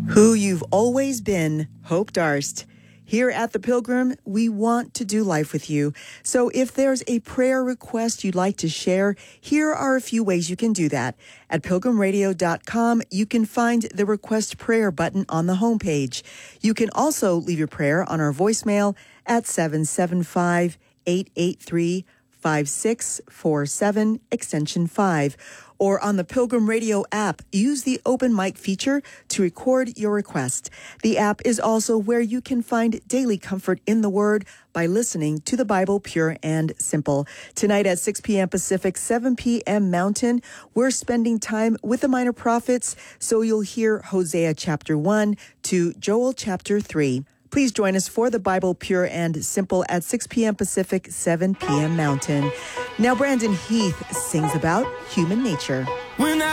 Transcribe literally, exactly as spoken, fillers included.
Who you've always been, Hope Darst. Here at The Pilgrim, we want to do life with you. So if there's a prayer request you'd like to share, here are a few ways you can do that. At pilgrim radio dot com, you can find the Request Prayer button on the homepage. You can also leave your prayer on our voicemail at seven seven five, eight eight three, five six four seven, extension five. Or on the Pilgrim Radio app, use the open mic feature to record your request. The app is also where you can find daily comfort in the Word by listening to the Bible pure and simple. Tonight at six p.m. Pacific, seven p.m. Mountain, we're spending time with the minor prophets, so you'll hear Hosea chapter one to Joel chapter three. Please join us for the Bible Pure and Simple at six p.m. Pacific, seven p.m. Mountain. Now Brandon Heath sings about human nature. When I